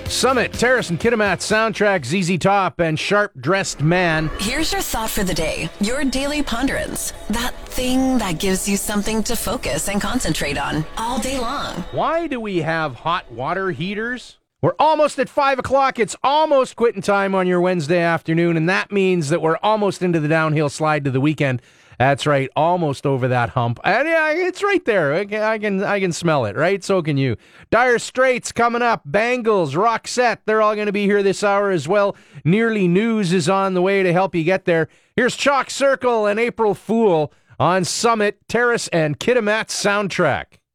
Summit, Terrace and Kitimat soundtrack, ZZ Top and Sharp Dressed Man. Here's your thought for the day, your daily ponderance. That thing that gives you something to focus and concentrate on all day long. Why do we have hot water heaters? We're almost at 5 o'clock. It's almost quitting time on your Wednesday afternoon, and that means that we're almost into the downhill slide to the weekend. That's right, almost over that hump. And yeah, it's right there. I can smell it, right? So can you. Dire Straits coming up. Bangles, Roxette, they're all going to be here this hour as well. Nearly News is on the way to help you get there. Here's Chalk Circle and April Fool on Summit, Terrace, and Kitimat soundtrack.